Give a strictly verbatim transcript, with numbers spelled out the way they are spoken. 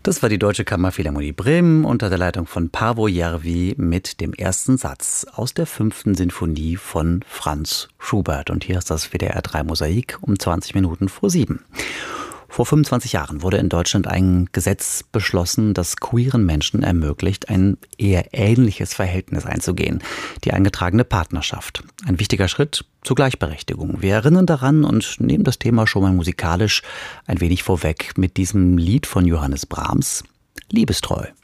Das war die Deutsche Kammerphilharmonie Bremen unter der Leitung von Paavo Järvi mit dem ersten Satz aus der fünften Sinfonie von Franz Schubert. Und hier ist das W D R drei Mosaik um zwanzig Minuten vor sieben. Vor fünfundzwanzig Jahren wurde in Deutschland ein Gesetz beschlossen, das queeren Menschen ermöglicht, ein eher ähnliches Verhältnis einzugehen, die eingetragene Partnerschaft. Ein wichtiger Schritt zur Gleichberechtigung. Wir erinnern daran und nehmen das Thema schon mal musikalisch ein wenig vorweg mit diesem Lied von Johannes Brahms, Liebestreu.